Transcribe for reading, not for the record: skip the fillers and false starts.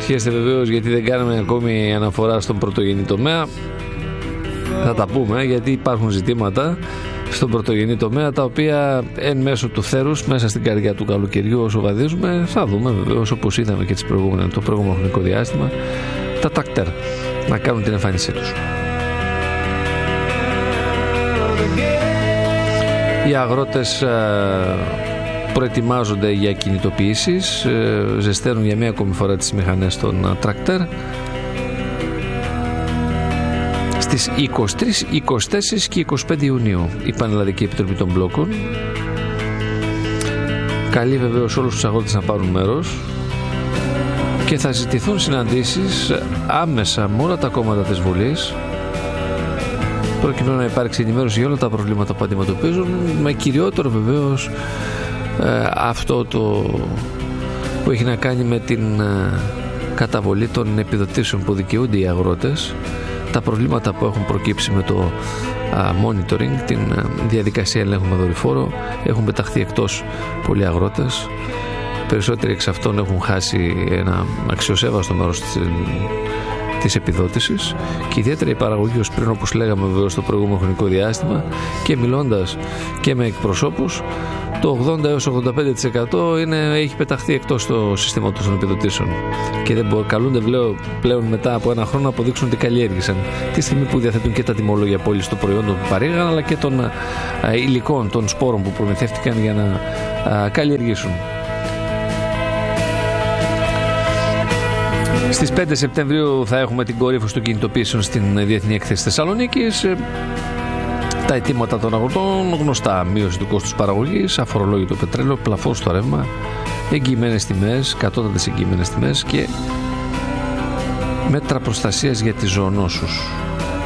αναρωτιέστε βεβαίως γιατί δεν κάναμε ακόμη αναφορά στον πρωτογενή τομέα. Θα τα πούμε, γιατί υπάρχουν ζητήματα στον πρωτογενή τομέα τα οποία εν μέσω του θέρους, μέσα στην καρδιά του καλοκαιριού, όσο βαδίζουμε, θα δούμε βεβαίως, όπως είδαμε και το προηγούμενο χρονικό διάστημα, τα τρακτέρ να κάνουν την εμφάνισή τους. Οι αγρότες προετοιμάζονται για κινητοποιήσεις, ζεσταίνουν για μία ακόμη φορά τις μηχανές των τρακτέρ. Στις 23, 24 και 25 Ιουνίου η Πανελλαδική Επιτροπή των Μπλόκων καλεί βεβαίως όλους τους αγρότες να πάρουν μέρος και θα ζητηθούν συναντήσεις άμεσα με όλα τα κόμματα της Βουλής, προκειμένου να υπάρξει ενημέρωση για όλα τα προβλήματα που αντιμετωπίζουν, με κυριότερο βεβαίως αυτό το που έχει να κάνει με την καταβολή των επιδοτήσεων που δικαιούνται οι αγρότες, τα προβλήματα που έχουν προκύψει με το monitoring, την διαδικασία ελέγχου με δορυφόρο. Έχουν πεταχθεί εκτός πολλοί αγρότες. Περισσότεροι εξ αυτών έχουν χάσει ένα αξιοσέβαστο μέρος της επιδότησης, και ιδιαίτερα η παραγωγή ως πριν, όπως λέγαμε βεβαίως στο προηγούμενο χρονικό διάστημα, και μιλώντας και με εκπροσώπους, το 80 έως 85% έχει πεταχθεί εκτός του συστήματος των επιδοτήσεων και δεν καλούνται πλέον μετά από ένα χρόνο να αποδείξουν ότι καλλιέργησαν, τη στιγμή που διαθέτουν και τα τιμολόγια πώλησης των προϊόντων που παρήγαν, αλλά και των υλικών, των σπόρων που προμηθεύτηκαν για να καλλιεργήσουν. Στις 5 Σεπτεμβρίου θα έχουμε την κορύφωση των κινητοποιήσεων στην Διεθνή Έκθεση Θεσσαλονίκης. Τα αιτήματα των αγροτών γνωστά: μείωση του κόστους παραγωγής, αφορολόγητο πετρέλαιο, πλαφόν στο ρεύμα, εγγυημένες τιμές, κατώτατες εγγυημένες τιμές και μέτρα προστασίας για τις ζωονόσους.